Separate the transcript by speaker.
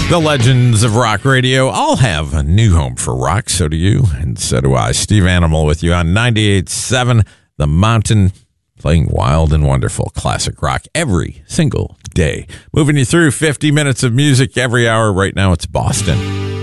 Speaker 1: The legends of rock radio all have a new home for rock. So do you, and so do I. Steve Animal with you on 98.7 The Mountain, playing wild and wonderful classic rock every single day. Moving you through 50 minutes of music every hour. Right now it's Boston.